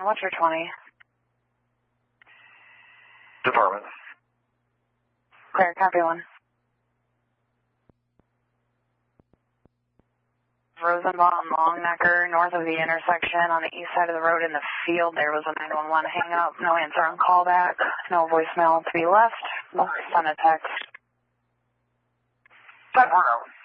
What's your 20? Department. Clear, copy 1. Rosenbaum, Longnecker, north of the intersection on the east side of the road in the field. There was a 911 hang up. No answer on callback. No voicemail to be left. Send a text. 10-4.